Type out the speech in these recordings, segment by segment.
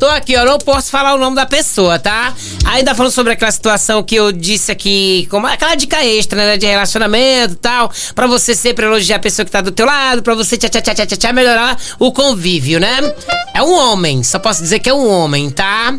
Tô aqui, eu não posso falar o nome da pessoa, tá? Ainda falando sobre aquela situação que eu disse aqui, como aquela dica extra, né, de relacionamento e tal, pra você sempre elogiar a pessoa que tá do teu lado, pra você melhorar o convívio, né? É um homem, só posso dizer que é um homem, tá?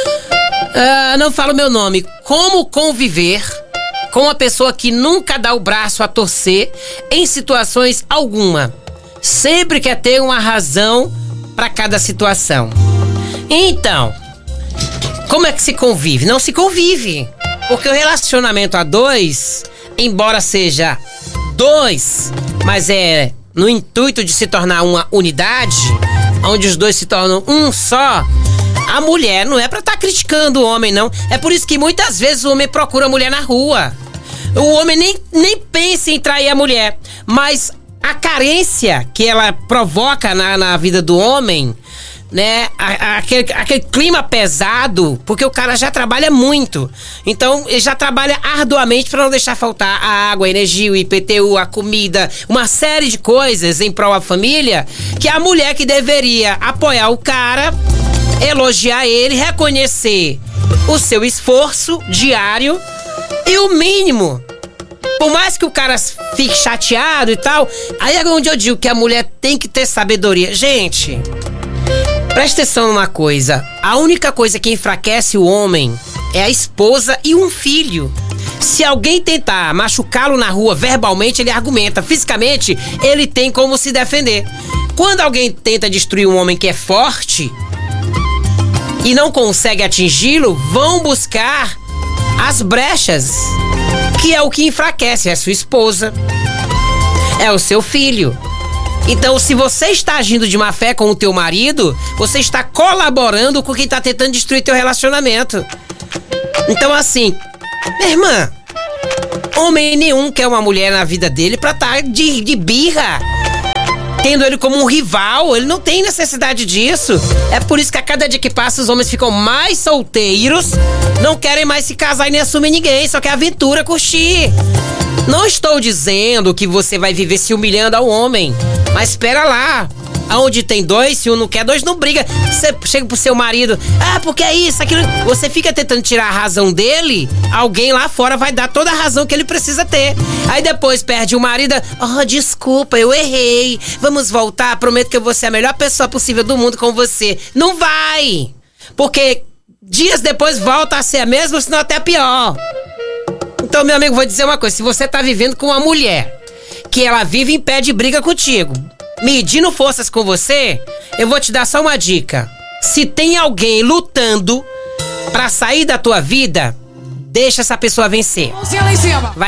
Não falo meu nome. Como conviver com uma pessoa que nunca dá o braço a torcer em situações alguma? Sempre quer ter uma razão pra cada situação. Então, como é que se convive? Não se convive. Porque o relacionamento a dois, embora seja dois, mas é no intuito de se tornar uma unidade, onde os dois se tornam um só, a mulher não é pra estar criticando o homem, não. É por isso que muitas vezes o homem procura a mulher na rua. O homem nem pensa em trair a mulher, mas a carência que ela provoca na vida do homem, né? Aquele clima pesado, porque o cara já trabalha muito. Então, ele já trabalha arduamente para não deixar faltar a água, a energia, o IPTU, a comida, uma série de coisas em prol da família, que a mulher que deveria apoiar o cara, elogiar ele, reconhecer o seu esforço diário e o mínimo. Por mais que o cara fique chateado e tal, aí é onde eu digo que a mulher tem que ter sabedoria. Gente, presta atenção numa coisa. A única coisa que enfraquece o homem é a esposa e um filho. Se alguém tentar machucá-lo na rua verbalmente, ele argumenta. Fisicamente, ele tem como se defender. Quando alguém tenta destruir um homem que é forte e não consegue atingi-lo, vão buscar as brechas, que é o que enfraquece. É a sua esposa, é o seu filho. Então, se você está agindo de má fé com o teu marido, você está colaborando com quem está tentando destruir teu relacionamento. Então, assim, minha irmã, homem nenhum quer uma mulher na vida dele pra estar de birra, tendo ele como um rival. Ele não tem necessidade disso. É por isso que a cada dia que passa os homens ficam mais solteiros, não querem mais se casar e nem assumir ninguém, só quer aventura, curtir. Não estou dizendo que você vai viver se humilhando ao homem, mas espera lá. Aonde tem dois, se um não quer, dois não briga. Você chega pro seu marido, porque é isso, aquilo. Você fica tentando tirar a razão dele, alguém lá fora vai dar toda a razão que ele precisa ter. Aí depois perde o marido, desculpa, eu errei, vamos voltar, prometo que eu vou ser a melhor pessoa possível do mundo com você. Não vai! Porque dias depois volta a ser a mesma, senão até pior. Então, meu amigo, vou dizer uma coisa. Se você tá vivendo com uma mulher que ela vive em pé de briga contigo, medindo forças com você, eu vou te dar só uma dica. Se tem alguém lutando pra sair da tua vida, deixa essa pessoa vencer. Vai